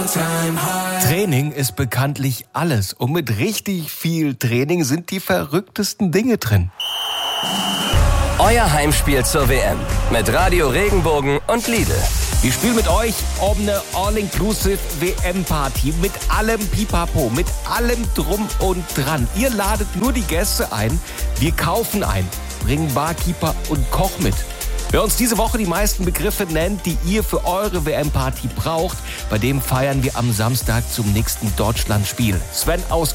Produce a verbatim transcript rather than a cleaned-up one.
Training ist bekanntlich alles und mit richtig viel Training sind die verrücktesten Dinge drin. Euer Heimspiel zur W M mit Radio Regenbogen und Lidl. Wir spielen mit euch um eine All-Inclusive W M-Party mit allem Pipapo, mit allem Drum und Dran. Ihr ladet nur die Gäste ein, wir kaufen ein, bringen Barkeeper und Koch mit. Wer uns diese Woche die meisten Begriffe nennt, die ihr für eure W M-Party braucht, bei dem feiern wir am Samstag zum nächsten Deutschlandspiel. Sven aus